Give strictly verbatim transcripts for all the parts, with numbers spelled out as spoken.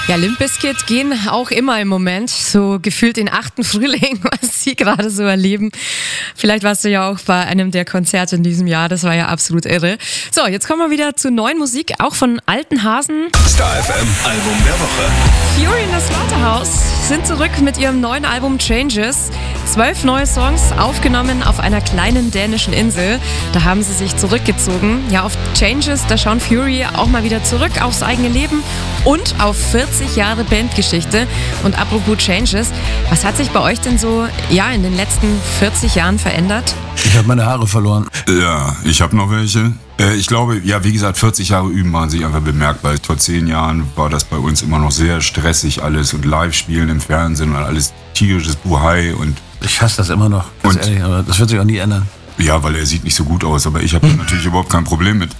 Ja, Limp Bizkit gehen auch immer im Moment, so gefühlt den achten Frühling, was sie gerade so erleben. Vielleicht warst du ja auch bei einem der Konzerte in diesem Jahr, das war ja absolut irre. So, jetzt kommen wir wieder zu neuen Musik, auch von alten Hasen. Star F M Album der Woche. Fury in the Slaughterhouse sind zurück mit ihrem neuen Album Changes. Zwölf neue Songs, aufgenommen auf einer kleinen dänischen Insel. Da haben sie sich zurückgezogen. Ja, auf Changes, da schauen Fury auch mal wieder zurück aufs eigene Leben und auf vierzig Jahre Bandgeschichte. Und apropos Changes, was hat sich bei euch denn so ja, in den letzten vierzig Jahren verändert? Ich habe meine Haare verloren. Ja, ich habe noch welche. Äh, ich glaube, ja, wie gesagt, vierzig Jahre üben waren sich einfach bemerkt, weil vor zehn Jahren war das bei uns immer noch sehr stressig alles und Live-Spielen im Fernsehen und alles tierisches Buhai und ich hasse das immer noch, ganz und, ehrlich, aber das wird sich auch nie ändern. Ja, weil er sieht nicht so gut aus, aber ich habe natürlich überhaupt kein Problem mit.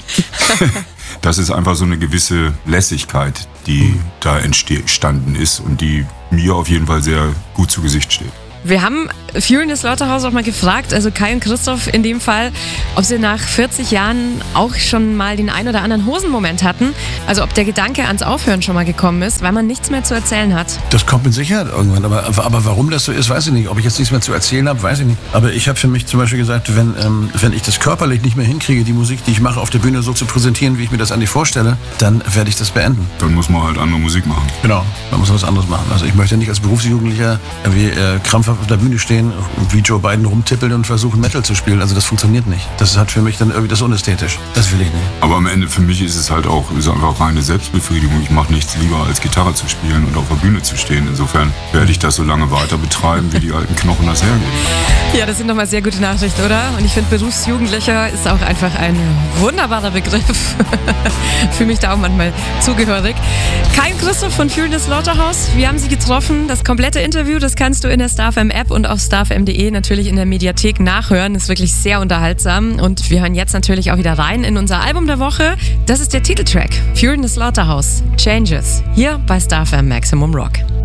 Das ist einfach so eine gewisse Lässigkeit, die mhm. da entstanden ist und die mir auf jeden Fall sehr gut zu Gesicht steht. Wir haben Fury in the Slaughterhouse auch mal gefragt, also Kai und Christoph in dem Fall, ob sie nach vierzig Jahren auch schon mal den ein oder anderen Hosenmoment hatten. Also ob der Gedanke ans Aufhören schon mal gekommen ist, weil man nichts mehr zu erzählen hat. Das kommt mit Sicherheit irgendwann, aber, aber warum das so ist, weiß ich nicht. Ob ich jetzt nichts mehr zu erzählen habe, weiß ich nicht. Aber ich habe für mich zum Beispiel gesagt, wenn, ähm, wenn ich das körperlich nicht mehr hinkriege, die Musik, die ich mache, auf der Bühne so zu präsentieren, wie ich mir das eigentlich vorstelle, dann werde ich das beenden. Dann muss man halt andere Musik machen. Genau, man muss was anderes machen. Also ich möchte nicht als Berufsjugendlicher irgendwie äh, krampfhaft auf der Bühne stehen, wie Joe Biden rumtippeln und versuchen Metal zu spielen. Also das funktioniert nicht. Das hat für mich dann irgendwie das unästhetisch. Das will ich nicht. Aber am Ende für mich ist es halt auch ist einfach reine Selbstbefriedigung. Ich mache nichts lieber als Gitarre zu spielen und auf der Bühne zu stehen. Insofern werde ich das so lange weiter betreiben, wie die alten Knochen das hergeben. Ja, das sind nochmal sehr gute Nachrichten, oder? Und ich finde, Berufsjugendlicher ist auch einfach ein wunderbarer Begriff. Fühle mich da auch manchmal zugehörig. Kai und Christoph von Fury in the Slaughterhouse, wir haben sie getroffen. Das komplette Interview, das kannst du in der Star F M App und auf star f m punkt d e natürlich in der Mediathek nachhören. Ist wirklich sehr unterhaltsam. Und wir hören jetzt natürlich auch wieder rein in unser Album der Woche. Das ist der Titeltrack Fury in the Slaughterhouse, Changes, hier bei Star F M Maximum Rock.